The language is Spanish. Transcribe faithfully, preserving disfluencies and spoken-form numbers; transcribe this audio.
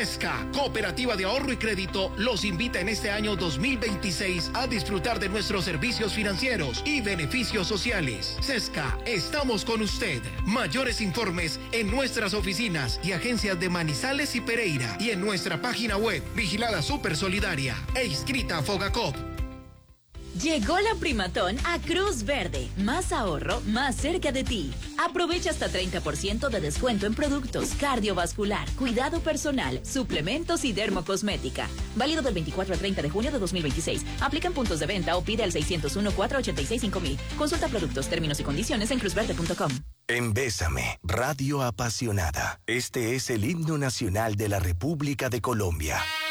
Sesca, Cooperativa de Ahorro y Crédito, los invita en este año dos mil veintiséis a disfrutar de nuestros servicios financieros y beneficios sociales. Sesca, estamos con usted. Mayores informes en nuestras oficinas y agencias de Manizales y Pereira y en nuestra página web, vigilada Super Solidaria e inscrita a Fogacop. Llegó la Primatón a Cruz Verde. Más ahorro, más cerca de ti. Aprovecha hasta treinta por ciento de descuento en productos cardiovascular, cuidado personal, suplementos y dermocosmética. Válido del veinticuatro al treinta de junio de dos mil veintiséis. Aplica en puntos de venta o pide al seiscientos uno, cuatrocientos ochenta y seis, cinco mil. Consulta productos, términos y condiciones en cruz verde punto com. En Bésame, radio apasionada. Este es el himno nacional de la República de Colombia.